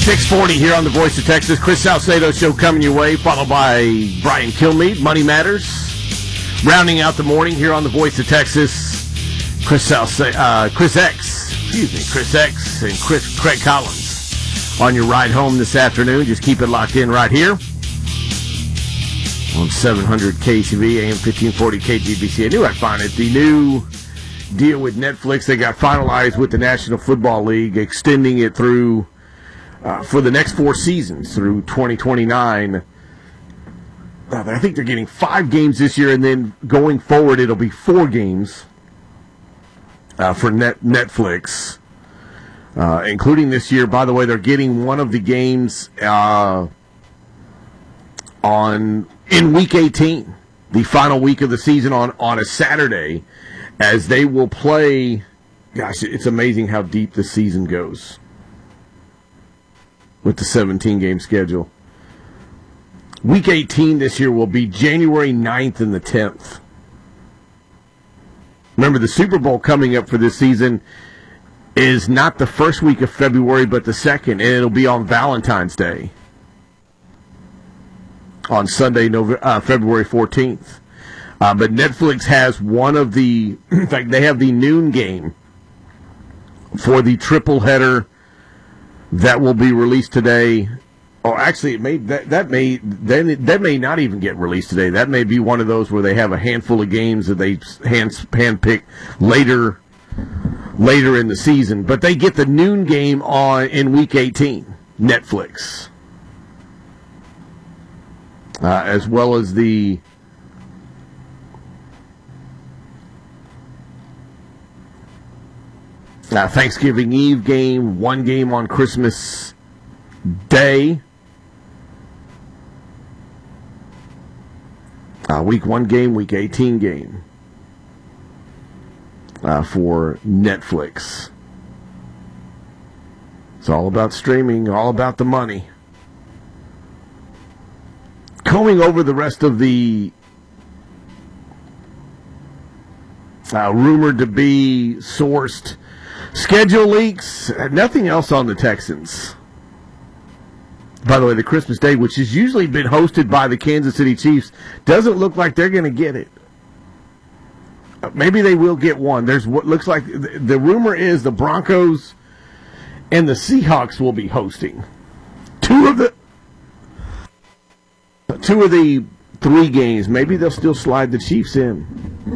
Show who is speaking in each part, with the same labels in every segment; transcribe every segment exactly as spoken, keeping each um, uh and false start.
Speaker 1: six forty here on the Voice of Texas. Chris Salcedo Show coming your way, followed by Brian Kilmeade, Money Matters. Rounding out the morning here on the Voice of Texas, Chris Salcedo, uh, Chris X, excuse me, Chris X and Chris Craig Collins on your ride home this afternoon. Just keep it locked in right here on seven hundred K C V, A M fifteen forty K G B C. I knew I'd find it. The new deal with Netflix, they got finalized with the National Football League, extending it through uh, for the next four seasons through twenty twenty-nine. Uh, I think they're getting five games this year, and then going forward, it'll be four games uh, for net Netflix, uh, including this year. By the way, they're getting one of the games uh, on in Week eighteen, the final week of the season on, on a Saturday, as they will play. Gosh, it's amazing how deep the season goes with the seventeen-game schedule. Week eighteen this year will be January ninth and the tenth. Remember, the Super Bowl coming up for this season is not the first week of February, but the second, and it'll be on Valentine's Day on Sunday, November, uh, February fourteenth. Uh, but Netflix has one of the, in fact, they have the noon game for the triple header that will be released today. Oh, actually, it may that, that may then that may not even get released today. That may be one of those where they have a handful of games that they hand handpick later later in the season. But they get the noon game on in Week eighteen, Netflix, uh, as well as the uh, Thanksgiving Eve game, one game on Christmas Day. Uh, week one game, week eighteen game uh, for Netflix. It's all about streaming, all about the money. Going over the rest of the uh, rumored to be sourced schedule leaks, nothing else on the Texans. By the way, the Christmas Day, which has usually been hosted by the Kansas City Chiefs, doesn't look like they're going to get it. Maybe they will get one. There's what looks like the rumor is the Broncos and the Seahawks will be hosting two of the two of the three games. Maybe they'll still slide the Chiefs in.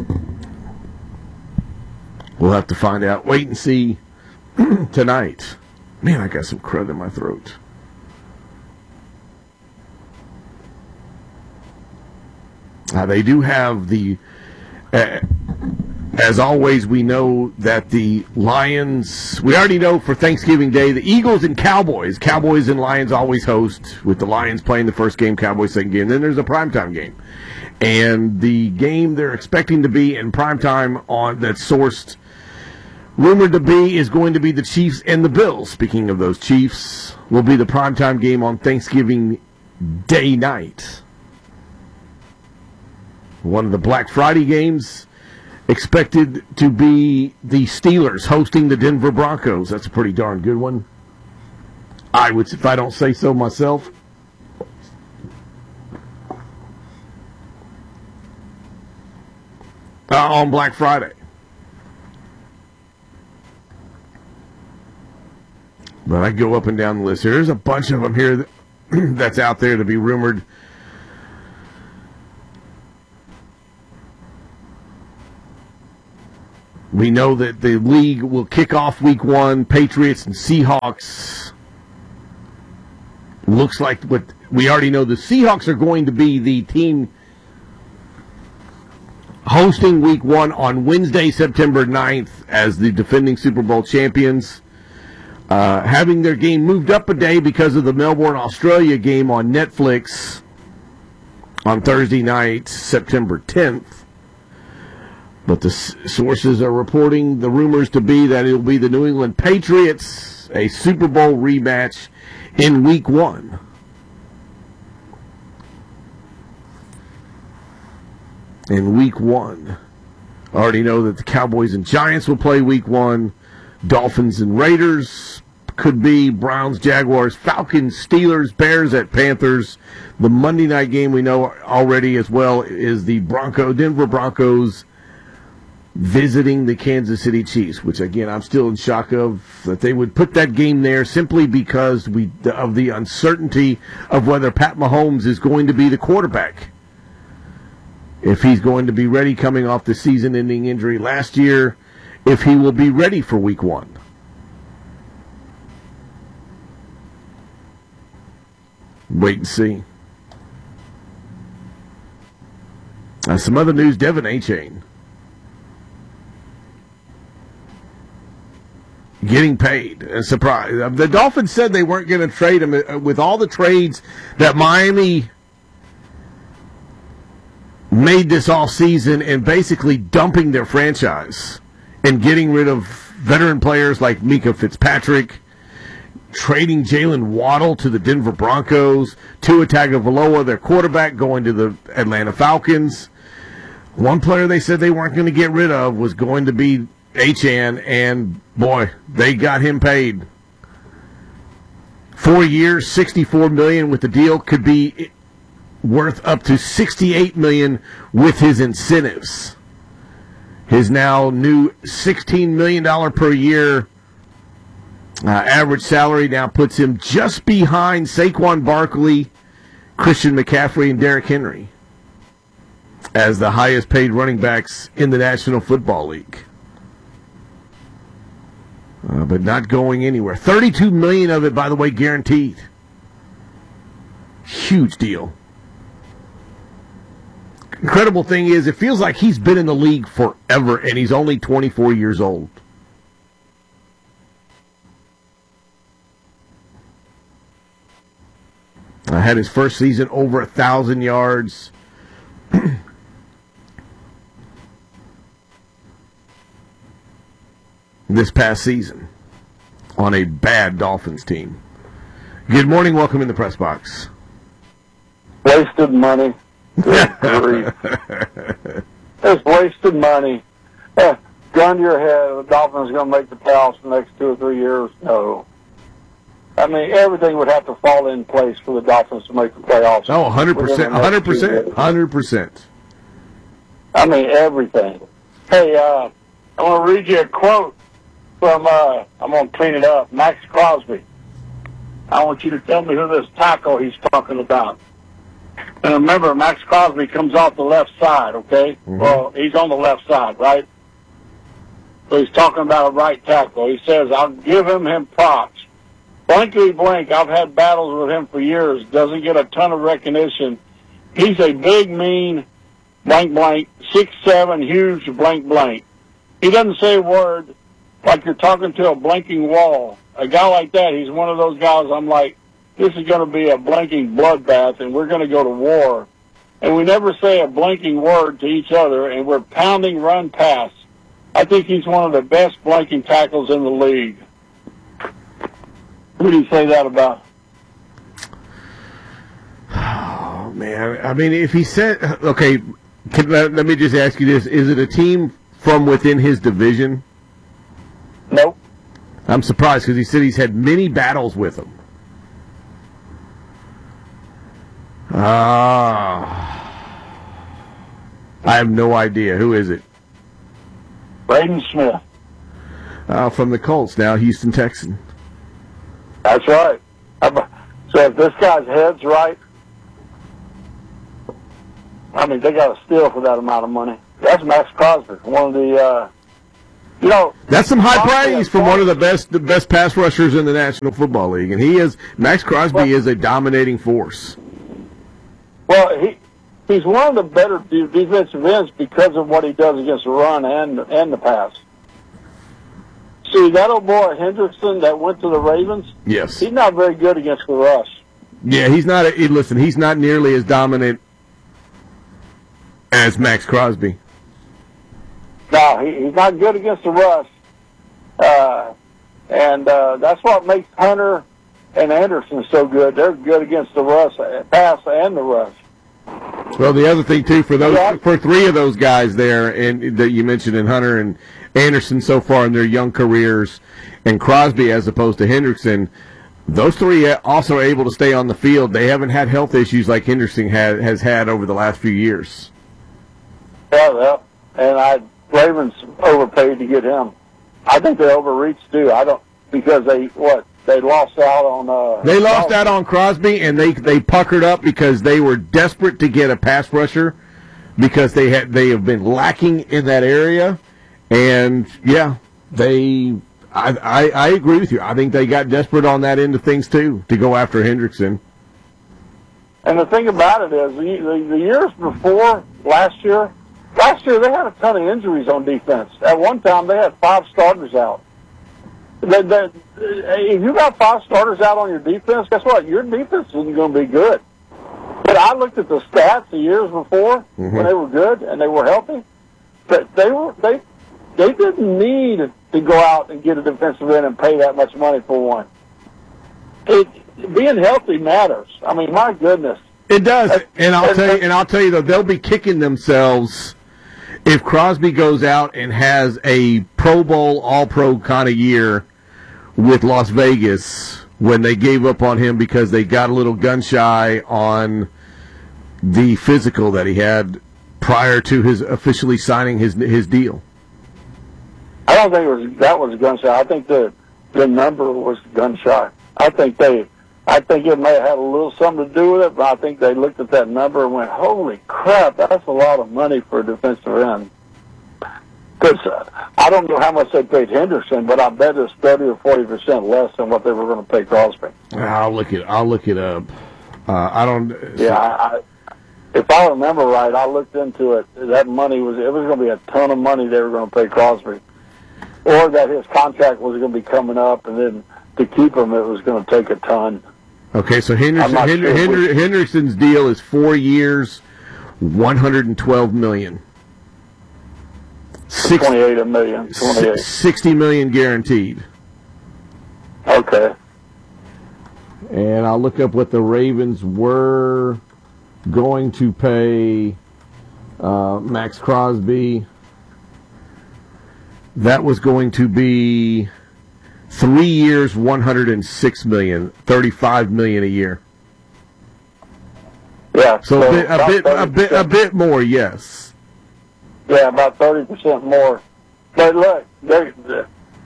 Speaker 1: We'll have to find out. Wait and see tonight. Man, I got some crud in my throat. Uh, they do have the, uh, as always, we know that the Lions, we already know for Thanksgiving Day, the Eagles and Cowboys, Cowboys and Lions always host, with the Lions playing the first game, Cowboys second game. Then there's a primetime game. And the game they're expecting to be in primetime on that's sourced, rumored to be, is going to be the Chiefs and the Bills. Speaking of those Chiefs, will be the primetime game on Thanksgiving Day night. One of the Black Friday games expected to be the Steelers hosting the Denver Broncos. That's a pretty darn good one, I would, if I don't say so myself. Uh, on Black Friday. But I go up and down the list here. There's a bunch of them here that, that's out there to be rumored. We know that the league will kick off week one. Patriots and Seahawks. Looks like what we already know. The Seahawks are going to be the team hosting week one on Wednesday, September ninth, as the defending Super Bowl champions. Uh, having their game moved up a day because of the Melbourne, Australia game on Netflix on Thursday night, September tenth. But the s- sources are reporting the rumors to be that it will be the New England Patriots, a Super Bowl rematch in week one. In week one. I already know that the Cowboys and Giants will play week one. Dolphins and Raiders, could be Browns, Jaguars, Falcons, Steelers, Bears at Panthers. The Monday night game we know already as well is the Bronco Denver Broncos visiting the Kansas City Chiefs, which again I'm still in shock of that they would put that game there simply because we of the uncertainty of whether Pat Mahomes is going to be the quarterback. If he's going to be ready coming off the season-ending injury last year, if he will be ready for week one. Wait and see. Uh, some other news, Devin Achane getting paid. A surprise. The Dolphins said they weren't going to trade him. With all the trades that Miami made this offseason and basically dumping their franchise and getting rid of veteran players like Mika Fitzpatrick, trading Jalen Waddle to the Denver Broncos, Tua Tagovailoa, their quarterback, going to the Atlanta Falcons. One player they said they weren't going to get rid of was going to be Achane, and boy, they got him paid. Four years, sixty-four million dollars with the deal, could be worth up to sixty-eight million dollars with his incentives. His now new sixteen million dollars per year uh, average salary now puts him just behind Saquon Barkley, Christian McCaffrey, and Derrick Henry as the highest paid running backs in the National Football League. Uh, but not going anywhere. thirty-two million dollars of it, by the way, guaranteed. Huge deal. Incredible thing is, it feels like he's been in the league forever, and he's only twenty-four years old. I had his first season over a thousand yards. This past season on a bad Dolphins team. Good morning. Welcome in the press box.
Speaker 2: Wasted money. Good grief. It's wasted money. Eh, gun to your head, the Dolphins are going to make the playoffs the next two or three years? No. I mean, everything would have to fall in place for the Dolphins to make the playoffs.
Speaker 1: Oh, one hundred percent. one hundred percent. one hundred percent.
Speaker 2: I mean, everything. Hey, uh, I want to read you a quote from, uh, I'm going to clean it up, Max Crosby. I want you to tell me who this tackle he's talking about. And remember, Max Crosby comes off the left side, okay? Mm-hmm. Well, he's on the left side, right? So he's talking about a right tackle. He says, I'll give him him props. Blankly blank, I've had battles with him for years. Doesn't get a ton of recognition. He's a big, mean, blank, blank, six seven, huge, blank, blank. He doesn't say a word like you're talking to a blinking wall. A guy like that, he's one of those guys I'm like, this is going to be a blinking bloodbath, and we're going to go to war. And we never say a blinking word to each other, and we're pounding run pass. I think he's one of the best blinking tackles in the league. Who do you say that about?
Speaker 1: Oh, man. I mean, if he said, okay, can, let, let me just ask you this. Is it a team from within his division?
Speaker 2: Nope.
Speaker 1: I'm surprised because he said he's had many battles with them. Ah, I have no idea. Who is it?
Speaker 2: Braden Smith.
Speaker 1: Uh, from the Colts, now Houston Texan.
Speaker 2: That's right. So if this guy's head's right, I mean, they got to steal for that amount of money. That's Max Crosby, one of the, uh, you know.
Speaker 1: That's some high praise from one of the best the best pass rushers in the National Football League. And he is, Max Crosby well, is a dominating force.
Speaker 2: Well, he he's one of the better defensive ends because of what he does against the run and and the pass. See, that old boy Hendrickson that went to the Ravens?
Speaker 1: Yes.
Speaker 2: He's not very good against the rush.
Speaker 1: Yeah, he's not, a, listen, he's not nearly as dominant as Max Crosby.
Speaker 2: No, he, he's not good against the rush. Uh, and uh, that's what makes Hunter and Anderson so good. They're good against the rush, pass and the rush.
Speaker 1: Well, the other thing, too, for those
Speaker 2: yeah.
Speaker 1: for three of those guys there and that you mentioned in Hunter and Anderson so far in their young careers, and Crosby as opposed to Hendrickson, those three also are able to stay on the field. They haven't had health issues like Hendrickson had, has had over the last few years.
Speaker 2: Yeah, well, and I Ravens overpaid to get him. I think they overreached too. I don't because they what they lost out on. Uh,
Speaker 1: they lost out on Crosby, and they they puckered up because they were desperate to get a pass rusher because they had they have been lacking in that area, and yeah, they. I, I I agree with you. I think they got desperate on that end of things too to go after Hendrickson.
Speaker 2: And the thing about it is, the, the, the years before last year, last year they had a ton of injuries on defense. At one time, they had five starters out. That, that, if you got five starters out on your defense, guess what? Your defense isn't going to be good. But I looked at the stats the years before mm-hmm. when they were good and they were healthy. But they were they they didn't need to go out and get a defensive end and pay that much money for one. It, being healthy matters. I mean, my goodness,
Speaker 1: it does. And I'll tell you, and I'll tell you though, they'll be kicking themselves if Crosby goes out and has a Pro Bowl, All-Pro kind of year with Las Vegas when they gave up on him because they got a little gun shy on the physical that he had prior to his officially signing his his deal.
Speaker 2: I don't think it was that was gun shy. I think the the number was gun shy. I think they, I think it may have had a little something to do with it, but I think they looked at that number and went, "Holy crap, that's a lot of money for a defensive end." Because uh, I don't know how much they paid Henderson, but I bet it's thirty or forty percent less than what they were going to pay Crosby.
Speaker 1: I'll look it. I'll look it up. Uh, I don't.
Speaker 2: Yeah, I, I, if I remember right, I looked into it. That money was it was going to be a ton of money they were going to pay Crosby. Or that his contract was going to be coming up, and then to keep him, it was going to take a ton.
Speaker 1: Okay, so Henderson, Hender, sure Hender, we, Henderson's deal is four years, one hundred twelve million dollars. Six,
Speaker 2: twenty-eight a million. twenty-eight.
Speaker 1: sixty million dollars guaranteed.
Speaker 2: Okay.
Speaker 1: And I'll look up what the Ravens were going to pay uh, Max Crosby. That was going to be three years, one hundred six million dollars, thirty-five million dollars a year.
Speaker 2: Yeah.
Speaker 1: So, so a bit, a bit, a bit, a bit more, yes.
Speaker 2: Yeah, about thirty percent more. But look, they, they,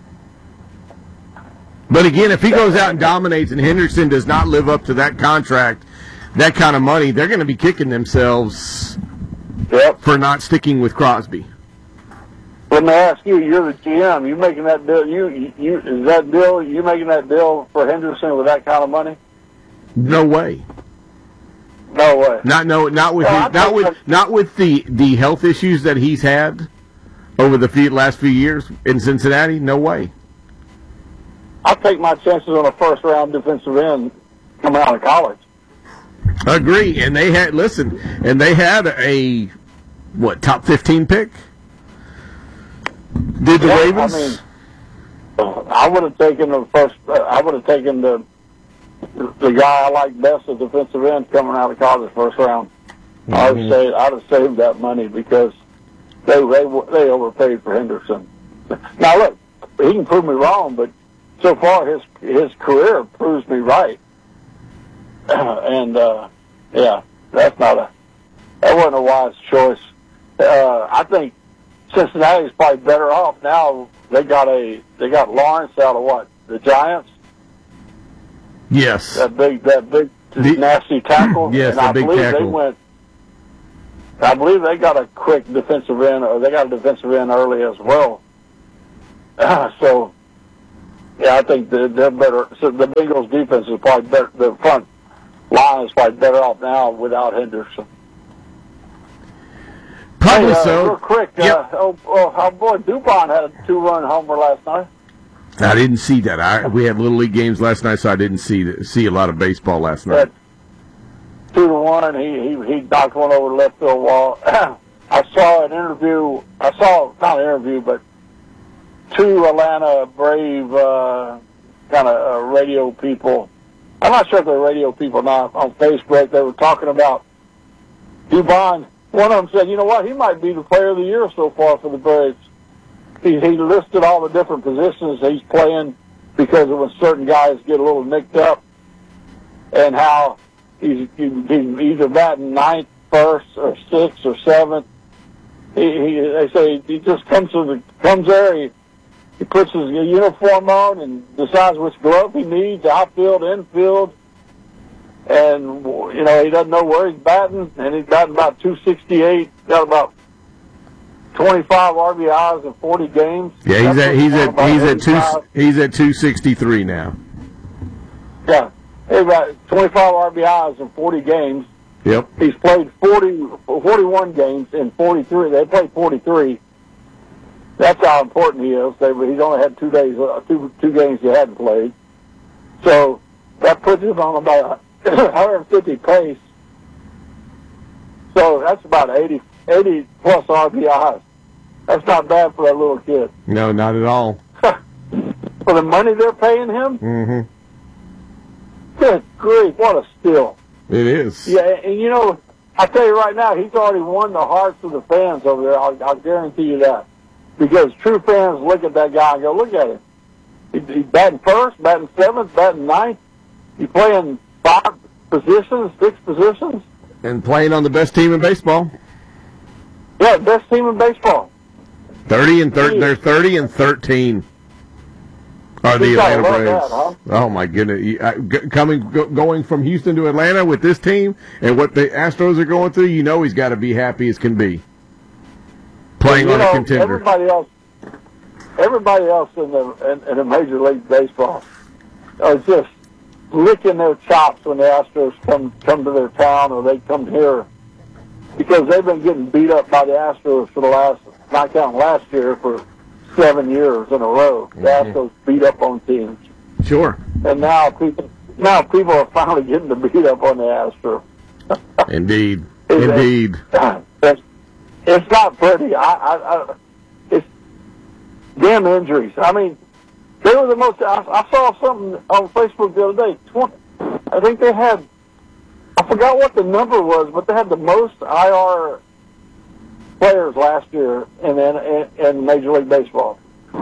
Speaker 1: but again, if he goes out and dominates, and Henderson does not live up to that contract, that kind of money, they're going to be kicking themselves
Speaker 2: yep.
Speaker 1: for not sticking with Crosby.
Speaker 2: Let me ask you: you're the G M. You making that deal? You, you is that deal? You making that deal for Henderson with that kind of money?
Speaker 1: No way.
Speaker 2: No way.
Speaker 1: Not no. Not with
Speaker 2: well,
Speaker 1: his, not with that, not with the, the health issues that he's had over the few, last few years in Cincinnati. No way.
Speaker 2: I'll take my chances on a first round defensive end coming out of college.
Speaker 1: Agree. And they had listen, and they had a what top fifteen pick. Did the
Speaker 2: yeah,
Speaker 1: Ravens?
Speaker 2: I mean, I would have taken the first. Uh, I would have taken the the guy I like best as defensive end coming out of college first round. Mm-hmm. I would say I'd have saved that money because they they they overpaid for Henderson. Now look, he can prove me wrong, but so far his his career proves me right. and uh, yeah, that's not a that wasn't a wise choice. Uh, I think Cincinnati's probably better off now. They got a they got Lawrence out of what, the Giants?
Speaker 1: Yes.
Speaker 2: That big that big
Speaker 1: the,
Speaker 2: nasty tackle.
Speaker 1: Yes,
Speaker 2: and
Speaker 1: the
Speaker 2: I
Speaker 1: big
Speaker 2: believe
Speaker 1: tackle.
Speaker 2: They went. I believe they got a quick defensive end, or they got a defensive end early as well. Uh, so, yeah, I think they're, they're better. So the Bengals' defense is probably better. The front line is probably better off now without Henderson.
Speaker 1: Probably
Speaker 2: hey, uh,
Speaker 1: so.
Speaker 2: Real quick,
Speaker 1: yep.
Speaker 2: uh, oh, oh, our boy Dupont had a two-run homer last night.
Speaker 1: I didn't see that. I, we had Little League games last night, so I didn't see see a lot of baseball last night.
Speaker 2: But two to one, he he he knocked one over the left field wall. I saw an interview. I saw not an interview, but two Atlanta Brave uh, kind of uh, radio people. I'm not sure if they're radio people or not. On Facebook, they were talking about Dubon. One of them said, "You know what? He might be the player of the year so far for the Braves." He, he listed all the different positions he's playing because of when certain guys get a little nicked up, and how he's, he's either batting ninth, first, or sixth, or seventh. He, he, they say he just comes to the comes there. He, he puts his uniform on and decides which glove he needs, outfield, infield, and you know he doesn't know where he's batting. And he's batting about two sixty-eight. Got about twenty-five R B Is in forty games.
Speaker 1: Yeah, he's
Speaker 2: That's
Speaker 1: at he's at he's at
Speaker 2: eighty-five.
Speaker 1: two he's at two sixty-three now.
Speaker 2: Yeah, he's got twenty-five R B Is in forty games.
Speaker 1: Yep.
Speaker 2: He's played forty, forty-one games in forty-three. They played forty-three. That's how important he is. They, he's only had two days, uh, two two games he hadn't played. So that puts him on about one hundred fifty pace. So that's about eighty, eighty plus R B Is. That's not bad for that little kid.
Speaker 1: No, not at all.
Speaker 2: For the money they're paying him?
Speaker 1: Mm-hmm.
Speaker 2: Good grief, what a steal.
Speaker 1: It is.
Speaker 2: Yeah, and you know, I tell you right now, he's already won the hearts of the fans over there. I'll, I'll guarantee you that. Because true fans look at that guy and go, look at him. He, he's batting first, batting seventh, batting ninth. He's playing five positions, six positions.
Speaker 1: And playing on the best team in baseball.
Speaker 2: Yeah, best team in baseball.
Speaker 1: Thirty and thir- they're thirty and thirteen. Are the
Speaker 2: You gotta
Speaker 1: Atlanta
Speaker 2: love
Speaker 1: Braves?
Speaker 2: that, huh?
Speaker 1: Oh my goodness! You- uh, g- Coming, go, going from Houston to Atlanta with this team and what the Astros are going through, you know he's got to be happy as can be. Playing
Speaker 2: you
Speaker 1: on
Speaker 2: know,
Speaker 1: a contender.
Speaker 2: Everybody else, everybody else in the in, in the Major League Baseball are just licking their chops when the Astros come come to their town or they come here, because they've been getting beat up by the Astros for the last, not counting last year, for seven years in a row. The
Speaker 1: Mhm.
Speaker 2: Astros beat up on teams,
Speaker 1: Sure.
Speaker 2: and now people now people are finally getting to beat up on the Astros.
Speaker 1: Indeed.
Speaker 2: It's-
Speaker 1: Indeed.
Speaker 2: It's, it's not pretty. I, I, I, it's damn injuries. I mean, they were the most. I, I saw something on Facebook the other day. twenty, I think they had. I forgot what the number was, but they had the most I R players last year in in, in Major League Baseball.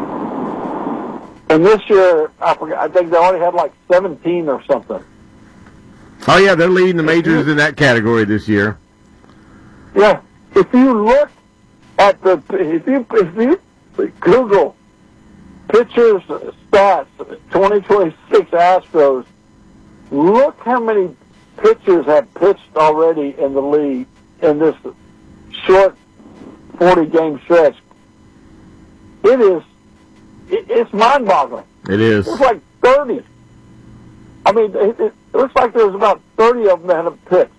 Speaker 2: And this year, I forgot. I think they only had like seventeen or something.
Speaker 1: Oh yeah, they're leading the majors in that category this year.
Speaker 2: Yeah, if you look at the, if you if you Google pitchers stats twenty twenty-six Astros, look how many pitchers have pitched already in the league in this short forty game stretch. It is, it, it's mind boggling.
Speaker 1: It is.
Speaker 2: It's like thirty. I mean, it, it looks like there's about thirty of them that have pitched.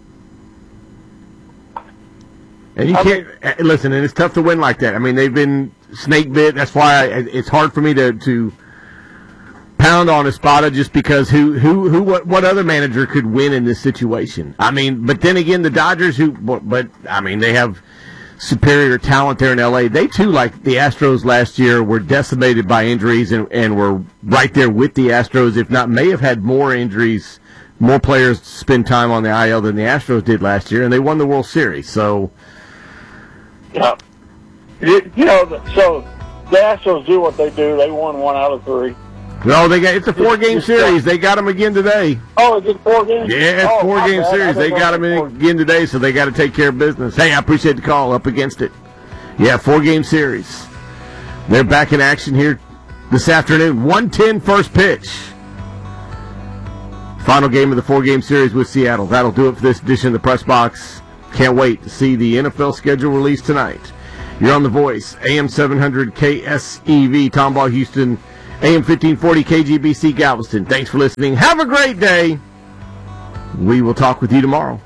Speaker 1: And you
Speaker 2: I
Speaker 1: can't uh, listen, and it's tough to win like that. I mean, they've been snake bit. That's why I, it's hard for me to, to pound on Espada, just because who who who what what other manager could win in this situation? I mean, but then again, the Dodgers, who but, but I mean, they have superior talent there in L A. They too, like the Astros last year, were decimated by injuries and and were right there with the Astros, if not may have had more injuries, more players spend time on the I L than the Astros did last year, and they won the World Series. So.
Speaker 2: Yeah. You, you know, so the Astros do what they do. They won one out of three.
Speaker 1: No, they got it's a four-game series. They got them again today.
Speaker 2: Oh, it's four games?
Speaker 1: Yeah, it's
Speaker 2: oh,
Speaker 1: four-game
Speaker 2: bad.
Speaker 1: series. They got them in again today, so they got to take care of business. Hey, I appreciate the call. Up against it. Yeah, four-game series. They're back in action here this afternoon. one ten first pitch. Final game of the four-game series with Seattle. That'll do it for this edition of the Press Box. Can't wait to see the N F L schedule released tonight. You're on The Voice, A M seven hundred K S E V, Tomball, Houston, A M fifteen forty K G B C, Galveston. Thanks for listening. Have a great day. We will talk with you tomorrow.